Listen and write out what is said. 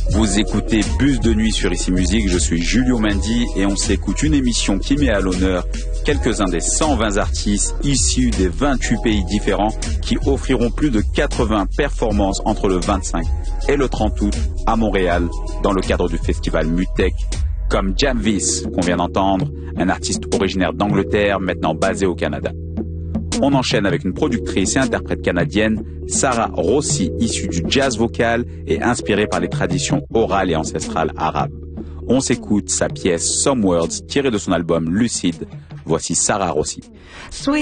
Vous écoutez Bus de nuit sur Ici Musique, je suis Julio Mendy et on s'écoute une émission qui met à l'honneur quelques-uns des 120 artistes issus des 28 pays différents qui offriront plus de 80 performances entre le 25 et le 30 août à Montréal dans le cadre du festival Mutech, comme Jamvis qu'on vient d'entendre, un artiste originaire d'Angleterre maintenant basé au Canada. On enchaîne avec une productrice et interprète canadienne, Sarah Rossi, issue du jazz vocal et inspirée par les traditions orales et ancestrales arabes. On s'écoute sa pièce Some Words tirée de son album Lucide. Voici Sarah Rossi.